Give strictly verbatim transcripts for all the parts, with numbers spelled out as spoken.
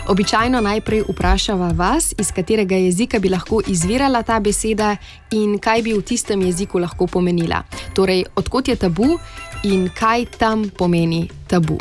Običajno najprej vprašava vas, iz katerega jezika bi lahko izvirala ta beseda in kaj bi v tistem jeziku lahko pomenila. Torej, odkot je tabu in kaj tam pomeni tabu.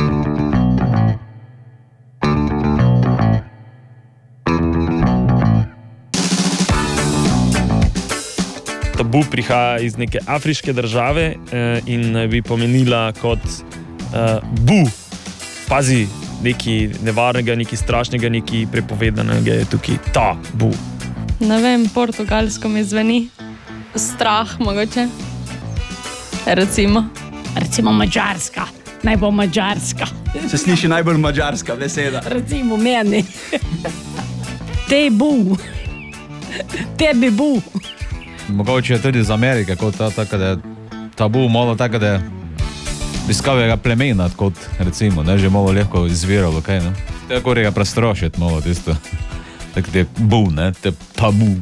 Tabu prihaja iz neke afriške države eh, in bi pomenila kot eh, bu, pazi, nekaj nevarnega, nekaj strašnega, nekaj prepovedanega je tukaj tabu. Ne vem, portugalsko mi zveni. Strah mogoče. Recimo. Recimo mađarska. Naj bo mađarska. Se sliši najbolj mađarska beseda. Recimo meni. Te bu. Tebi bu. Mogoče je tudi iz Amerike, kot ta, tako da je tabu malo tako, da je iskavega plemena, kot recimo, ne, že malo lahko izviralo, kaj, ne. Tako ga prestrošiti malo tisto. Tako te bu, ne, te tabu.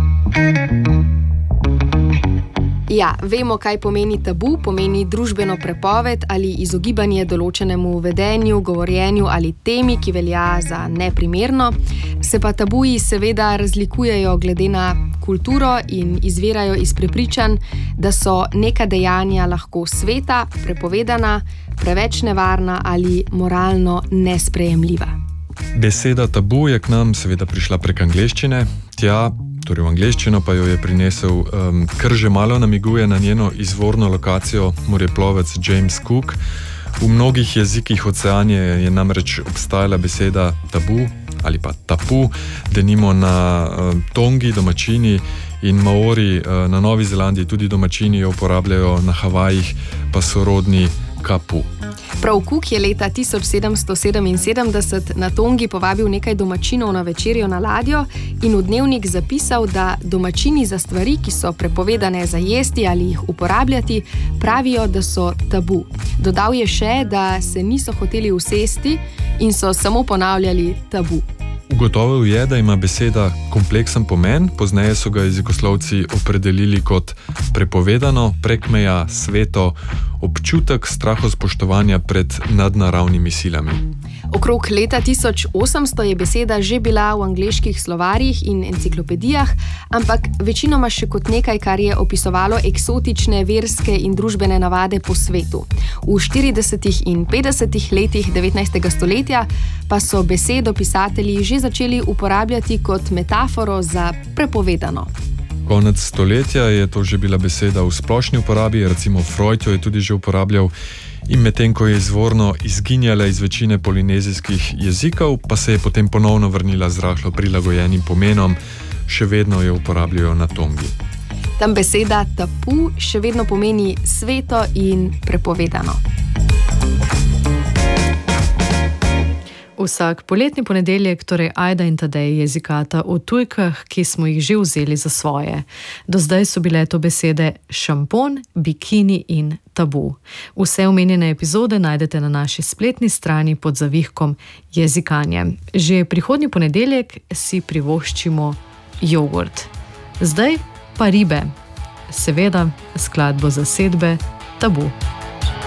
Ja, vemo, kaj pomeni tabu, pomeni družbeno prepoved ali izogibanje določenemu vedenju, govorjenju ali temi, ki velja za neprimerno. Se pa tabuji seveda razlikujejo glede na kulturo in izvirajo iz prepričanj, da so neka dejanja lahko sveta, prepovedana, preveč nevarna ali moralno nesprejemljiva. Beseda tabu je k nam seveda prišla prek angleščine, tja, torej v angleščino pa jo je prinesel, um, kar že malo namiguje na njeno izvorno lokacijo morjeplovec James Cook. V mnogih jezikih Oceanije je namreč obstajala beseda tabu ali pa tapu, denimo na uh, Tongi domačini in Maori uh, na Novi Zelandiji tudi domačini jo uporabljajo, na Havajih pa sorodni kapu. Prav Cook je leta tisoč sedemsto sedeminsedemdeset na Tongi povabil nekaj domačinov na večerjo na ladjo in v dnevnik zapisal, da domačini za stvari, ki so prepovedane za jesti ali jih uporabljati, pravijo, da so tabu. Dodal je še, da se niso hoteli usesti in so samo ponavljali tabu. Ugotovil je, da ima beseda kompleksen pomen, pozneje so ga jezikoslovci opredelili kot prepovedano, prekmeja, sveto, občutek strahospoštovanja pred nadnaravnimi silami. Okrog leta tisoč osemsto je beseda že bila v angleških slovarjih in enciklopedijah, ampak večinoma še kot nekaj, kar je opisovalo eksotične verske in družbene navade po svetu. V štiridesetih in petdesetih letih devetnajstega stoletja pa so besedo pisatelji že začeli uporabljati kot metaforo za prepovedano. Konec stoletja je to že bila beseda v splošni uporabi, recimo Freud jo je tudi že uporabljal, in medtem ko je izvorno izginjala iz večine polinezijskih jezikov, pa se je potem ponovno vrnila z rahlo prilagojenim pomenom, še vedno jo uporabljajo na Tongi. Tam beseda tabu še vedno pomeni sveto in prepovedano. Vsak poletni ponedeljek torej Ajda in Tadej jezikata o tujkah, ki smo jih že vzeli za svoje. Do zdaj so bile to besede šampon, bikini in tabu. Vse omenjene epizode najdete na naši spletni strani pod zavihkom Jezikanje. Že prihodnji ponedeljek si privoščimo jogurt. Zdaj pa ribe. Seveda skladbo zasedbe Tabu.